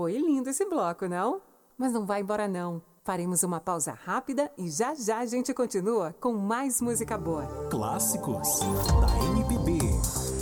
Foi lindo esse bloco, não? Mas não vai embora não. Faremos uma pausa rápida e já já a gente continua com mais música boa. Clássicos da MPB.